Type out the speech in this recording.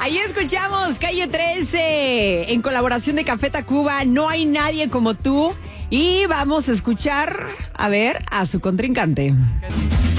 Ahí escuchamos Calle 13 en colaboración de Café Tacuba, No hay nadie como tú. Y vamos a escuchar, a ver, a su contrincante.